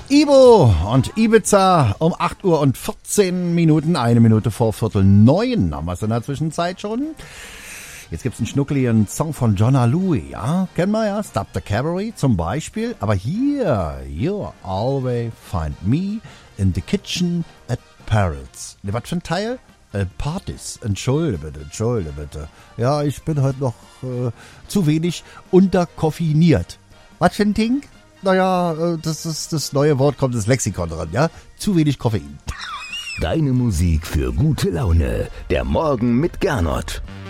Ibo und Ibiza um 8 Uhr und 14 Minuten, 1 Minute vor 8:45 haben wir es in der Zwischenzeit schon. Jetzt gibt's einen schnuckeligen Song von Jonna Louie, ja, kennen wir ja, Stop the Cavalry zum Beispiel, aber hier, you'll always find me in the kitchen at Parrots. Ne, was für ein Teil? Partys, entschuldige bitte. Ja, ich bin heute noch zu wenig unterkoffiniert. Was für ein Ding? Naja, das ist das neue Wort, kommt das Lexikon dran, ja? Zu wenig Koffein. Deine Musik für gute Laune. Der Morgen mit Gernot.